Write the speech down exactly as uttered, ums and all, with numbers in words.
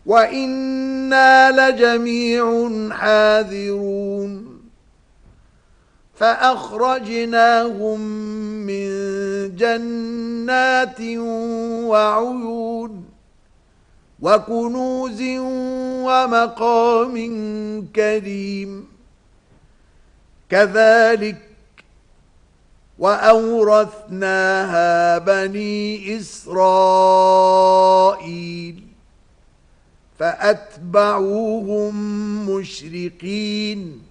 وإنا لجميع حاذرون فأخرجناهم من جنات وعيون وكنوز ومقام كريم كذلك وأورثناها بني إسرائيل فأتبعوهم مشرقين